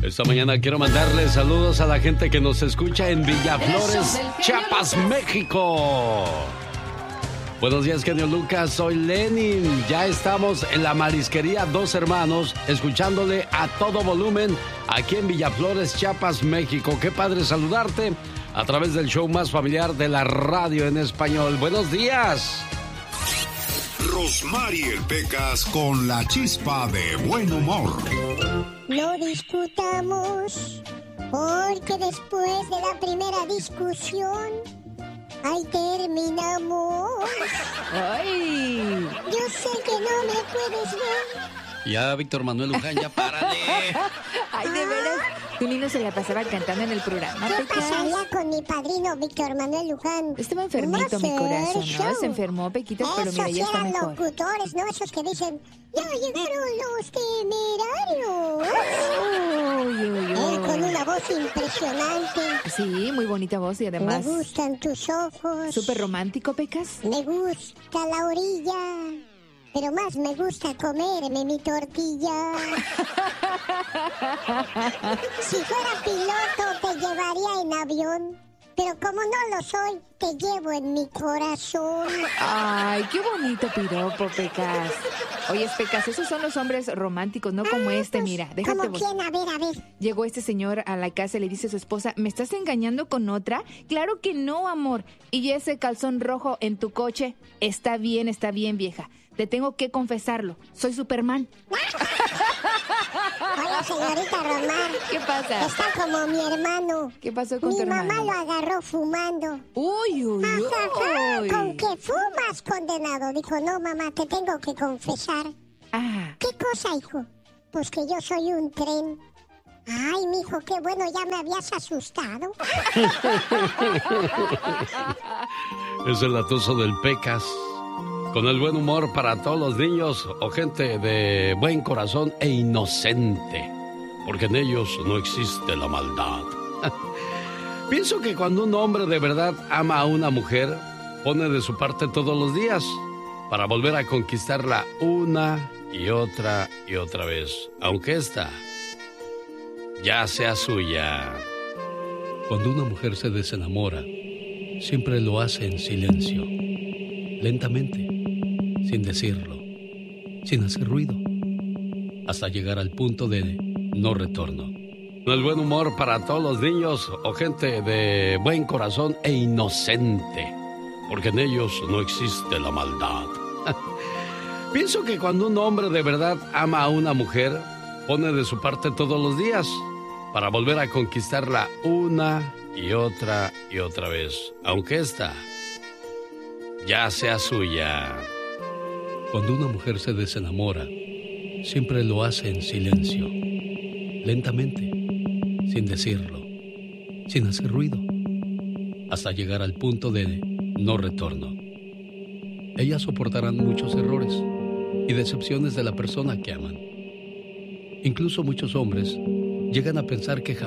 Esta mañana quiero mandarle saludos a la gente que nos escucha en Villaflores, Chiapas, México. Buenos días, genio Lucas, soy Lenin. Ya estamos en la marisquería Dos Hermanos, escuchándole a todo volumen aquí en Villaflores, Chiapas, México. Qué padre saludarte a través del show más familiar de la radio en español. Buenos días. Rosmarie Pecas con la chispa de buen humor. No discutamos, porque después de la primera discusión, ahí terminamos. ¡Ay! Yo sé que no me puedes ver. Ya, Víctor Manuel Luján, ya párale. Ay, de veras. Tu niño se la pasaba cantando en el programa. ¿Qué pasaría con mi padrino Víctor Manuel Luján? Estaba enfermito, mi corazón, ¿no? Se enfermó, Pequita, pero mira, ya está mejor. Esos eran locutores, ¿no? Esos que dicen, ya llegaron los temerarios. Él con una voz impresionante. Sí, muy bonita voz y además... Me gustan tus ojos. ¿Súper romántico, Pecas? Me gusta la orilla. Pero más me gusta comerme mi tortilla. Si fuera piloto te llevaría en avión. Pero como no lo soy, te llevo en mi corazón. Ay, qué bonito piropo, Pecas. Oye, Pecas, esos son los hombres románticos, no como este, pues, mira. Déjate. ¿Cómo quién? A ver. Llegó este señor a la casa y le dice a su esposa, ¿me estás engañando con otra? Claro que no, amor. Y ese calzón rojo en tu coche, está bien, vieja. Te tengo que confesarlo, soy Superman. Hola, señorita Román. ¿Qué pasa? Está como mi hermano. ¿Qué pasó con tu hermano? Mi mamá lo agarró fumando. Uy. ¿Con qué fumas, condenado? Dijo, no, mamá, te tengo que confesar. Ah. ¿Qué cosa, hijo? Pues que yo soy un tren. Ay, mijo, qué bueno, ya me habías asustado. Es el latoso del Pecas. Con el buen humor para todos los niños o gente de buen corazón e inocente, porque en ellos no existe la maldad. Pienso que cuando un hombre de verdad ama a una mujer, pone de su parte todos los días para volver a conquistarla una y otra vez, aunque esta ya sea suya. Cuando una mujer se desenamora, siempre lo hace en silencio, lentamente, sin decirlo, sin hacer ruido, hasta llegar al punto de no retorno. El buen humor para todos los niños o gente de buen corazón e inocente, porque en ellos no existe la maldad. Pienso que cuando un hombre de verdad ama a una mujer, pone de su parte todos los días para volver a conquistarla una y otra vez, aunque esta ya sea suya. Cuando una mujer se desenamora, siempre lo hace en silencio, lentamente, sin decirlo, sin hacer ruido, hasta llegar al punto de no retorno. Ellas soportarán muchos errores y decepciones de la persona que aman. Incluso muchos hombres llegan a pensar que jamás